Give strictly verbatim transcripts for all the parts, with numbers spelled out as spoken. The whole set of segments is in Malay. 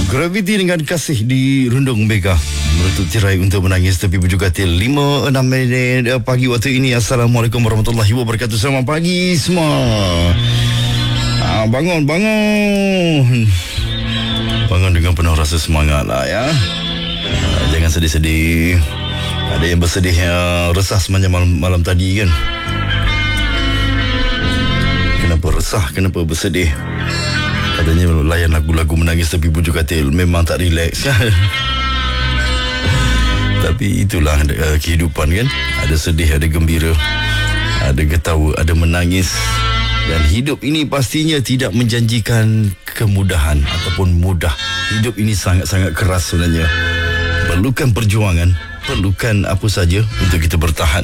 Graviti dengan kasih di Rundung Mega menutup tirai untuk menangis tepi bujur katil lima enam minit pagi waktu ini. Assalamualaikum warahmatullahi wabarakatuh. Selamat pagi semua. ah, Bangun Bangun Bangun dengan penuh rasa semangat lah ya. ah, Jangan sedih-sedih. Ada yang bersedih uh, resah sepanjang malam, malam tadi kan. Kenapa resah? Kenapa bersedih? Katanya layan lagu-lagu menangis tepi bujur katil memang tak relax kan. Tapi itulah uh, kehidupan kan. Ada sedih, ada gembira, ada ketawa, ada menangis. Dan hidup ini pastinya tidak menjanjikan kemudahan ataupun mudah. Hidup ini sangat-sangat keras sebenarnya. Perlukan perjuangan, perlukan apa saja untuk kita bertahan.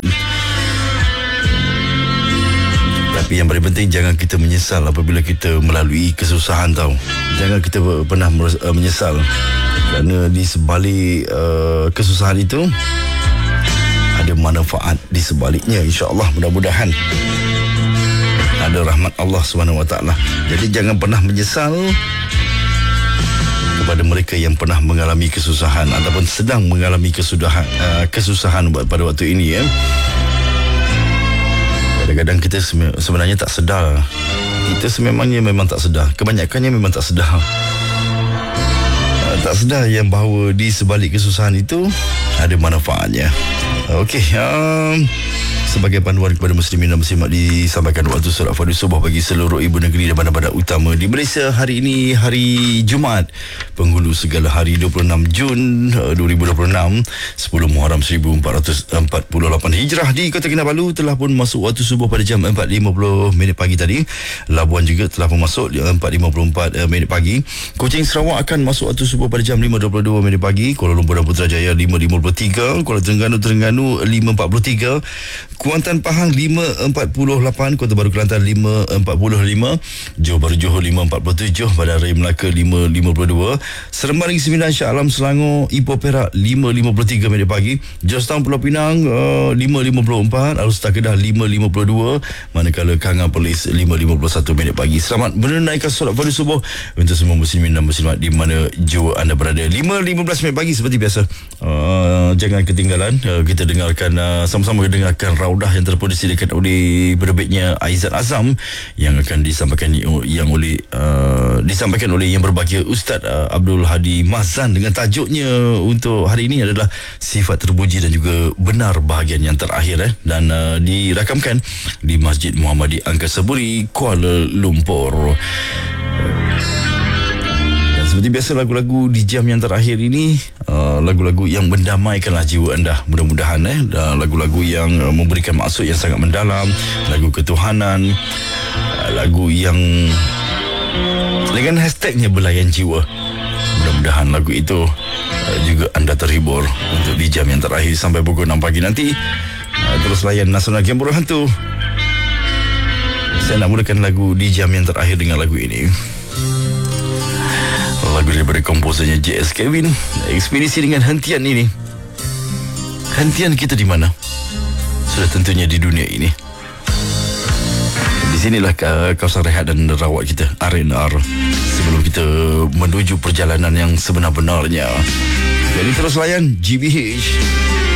Tapi yang paling penting, jangan kita menyesal apabila kita melalui kesusahan tau. Jangan kita pernah menyesal. Kerana di sebalik uh, kesusahan itu ada manfaat di sebaliknya, insya-Allah, mudah-mudahan ada rahmat Allah subhanahu wa taala. Jadi jangan pernah menyesal kepada mereka yang pernah mengalami kesusahan ataupun sedang mengalami kesudahan, uh, kesusahan pada waktu ini ya. Kadang-kadang kita sebenarnya tak sedar. Kita sememangnya memang tak sedar. Kebanyakannya memang tak sedar. Uh, tak sedar yang bahawa di sebalik kesusahan itu ada manfaatnya. Okey, um, sebagai panduan kepada muslimin dan muslimat disampaikan waktu solat fardu subuh bagi seluruh ibu negeri dan bandar-bandar utama di Malaysia. Hari ini hari Jumaat, penghulu segala hari, dua puluh enam Jun dua ribu dua puluh enam, sepuluh Muharram seribu empat ratus empat puluh lapan Hijrah. Di Kota Kinabalu telah pun masuk waktu subuh pada jam empat lima puluh minit pagi tadi. Labuan juga telah pun masuk empat lima puluh empat minit pagi. Kuching Sarawak akan masuk waktu subuh pada jam lima dua puluh dua minit pagi. Kuala Lumpur dan Putrajaya lima lima puluh tiga. Kuala Terengganu Terengganu lima empat puluh tiga. Kuantan Pahang lima empat puluh lapan, Kota Baru Kelantan lima empat puluh lima, Johor Bahru Johor lima empat puluh tujuh, Bandar Raya Melaka lima lima puluh dua, Seremban Negeri Sembilan, Shah Alam Selangor, Ipoh Perak lima lima puluh tiga minit pagi, Georgetown Pulau Pinang uh, lima lima puluh empat, Alustar Kedah lima lima puluh dua, manakala Kangan Perlis lima lima puluh satu minit pagi. Selamat menunaikan solat fardu subuh untuk semua muslimin dan muslimat di mana jua anda berada. lima lima belas minit pagi seperti biasa. Uh, jangan ketinggalan, uh, kita dengarkan uh, sama-sama dengarkan raudah yang terpun disediakan oleh penerbitnya Aizat Azam yang akan disampaikan yang oleh uh, disampaikan oleh yang berbahagia Ustaz uh, Abdul Hadi Mazan dengan tajuknya untuk hari ini adalah Sifat Terpuji dan juga Benar bahagian yang terakhir eh, dan uh, dirakamkan di Masjid Muhammadi Angkasa Puri, Kuala Lumpur. Seperti biasa, lagu-lagu di jam yang terakhir ini uh, lagu-lagu yang mendamaikanlah jiwa anda, mudah-mudahan eh uh, lagu-lagu yang uh, memberikan maksud yang sangat mendalam, lagu ketuhanan, uh, lagu yang dengan hashtagnya belayan jiwa. Mudah-mudahan lagu itu uh, juga anda terhibur untuk di jam yang terakhir sampai pukul enam pagi nanti. Uh, terus layan Nasional Game Buruk Hantu. Saya nak mulakan lagu di jam yang terakhir dengan lagu ini. Lagu daripada komposernya J S Kevin. Ekspedisi dengan hentian ini. Hentian kita di mana? Sudah tentunya di dunia ini. Di sinilah kawasan rehat dan rawat kita, R and R, sebelum kita menuju perjalanan yang sebenar-benarnya. Jadi terus layan G B H.